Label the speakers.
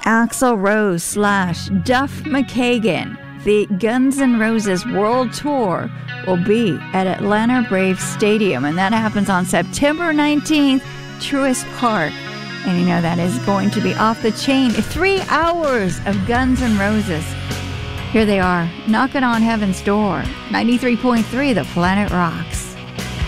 Speaker 1: Axl Rose / Duff McKagan. The Guns N' Roses World Tour will be at Atlanta Braves Stadium, and that happens on September 19th, Truist Park. And you know that is going to be off the chain. 3 hours of Guns N' Roses. Here they are, knocking on heaven's door. 93.3 The Planet Rocks.